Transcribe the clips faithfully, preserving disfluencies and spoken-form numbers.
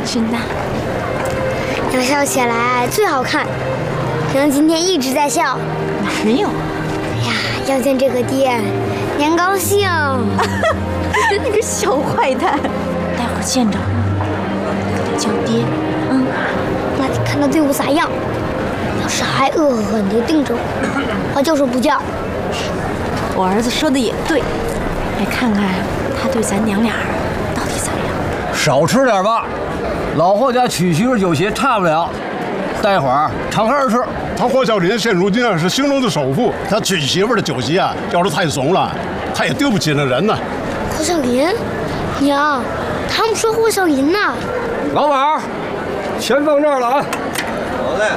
真的。 娘笑起来最好看，娘今天一直在笑。 哪有？ 哎呀，要见这个爹，娘高兴。 你个小坏蛋！待会儿见着，给他叫爹。嗯， 那得看他对我咋样。要是还恶狠狠地盯着我，我就是不叫。 我儿子说的也对，来看看他对咱娘俩到底咋样。 少吃点吧，老霍家娶媳妇酒席差不了，待会儿敞开而吃。 他霍小林现如今啊是兴隆的首富，他娶媳妇的酒席啊要是太怂了，他也对不起那人呢。 霍小林，娘，他们说霍小林呢。 老板，钱放这儿了啊。好嘞。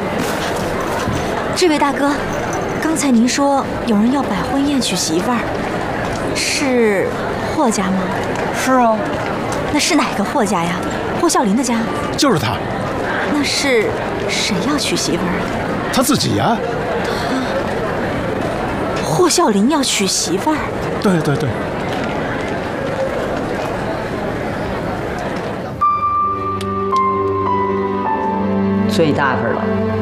这位大哥，刚才您说有人要摆婚宴娶媳妇儿，是霍家吗？ 是啊。 那是哪个霍家呀？霍笑林的家？ 就是他。 那是谁要娶媳妇儿啊？ 他自己呀。 他霍笑林要娶媳妇儿？ 对对对。 最大份了，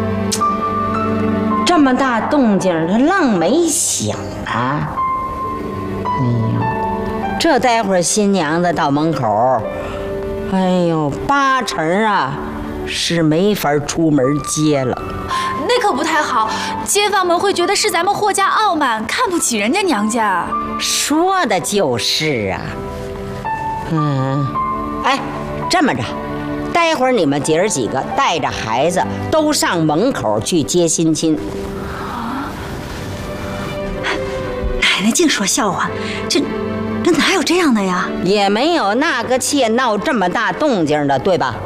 这么大动静他愣没响啊！哎呦，这待会儿新娘子到门口，哎呦，八成啊是没法出门接了。 那可不太好，街坊们会觉得是咱们霍家傲慢，看不起人家娘家。 说的就是啊。嗯，哎，这么着。待会儿你们姐儿几个带着孩子都上门口去接新亲。 奶奶净说笑话，这这哪有这样的呀？ 也没有那个妾闹这么大动静的，对吧？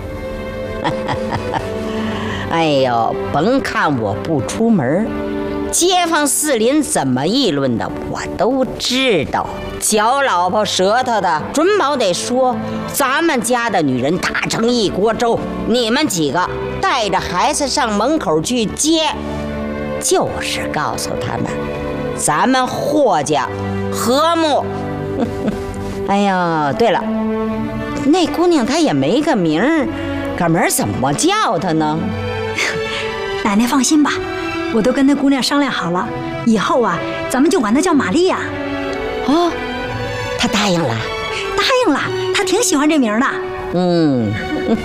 哎呦，甭看我不出门，街坊四邻怎么议论的我都知道。嚼老婆舌头的准保得说，咱们家的女人打成一锅粥，你们几个带着孩子上门口去接，就是告诉他们咱们霍家和睦。哎呀，对了，那姑娘她也没个名儿，赶明儿怎么叫她呢？ 奶奶放心吧，我都跟那姑娘商量好了，以后啊咱们就管她叫玛利亚。 哦，她答应了？ 答应了，她挺喜欢这名的。 嗯，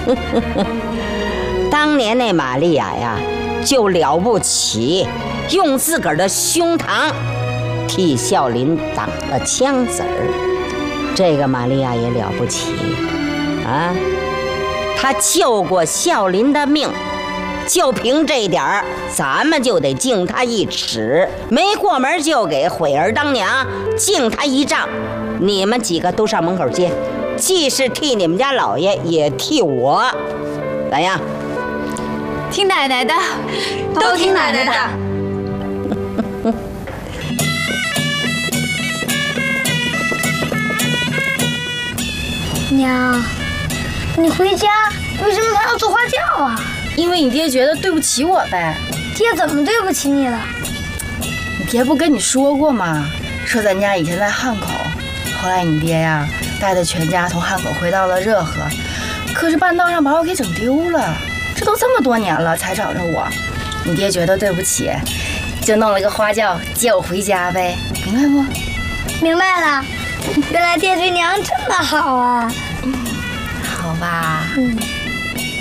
当年那玛利亚呀就了不起，用自个儿的胸膛替孝林挡了枪子儿。这个玛利亚也了不起啊，她救过孝林的命，就凭这点儿，咱们就得敬她一尺，没过门就给毁儿当娘，敬她一丈。你们几个都上门口接，既是替你们家老爷，也替我，咋样？ 听奶奶的，都听奶奶的。 娘，你回家为什么还要做花轿啊？ 因为你爹觉得对不起我呗。 爹怎么对不起你了？ 你爹不跟你说过吗？说咱家以前在汉口，后来你爹呀带着全家从汉口回到了热河，可是半道上把我给整丢了。这都这么多年了才找着我，你爹觉得对不起，就弄了个花轿接我回家呗，明白不？ 明白了，原来爹对娘这么好啊。 好吧。 嗯。